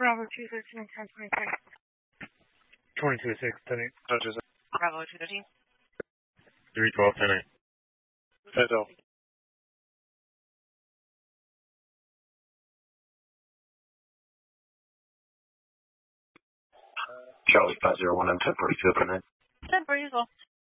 Bravo 213 1023. 22-6, 10-8. Bravo 213. 312, 10-8. Federal. Charlie 501, I'm 1042, 10-8. 10 for you as well.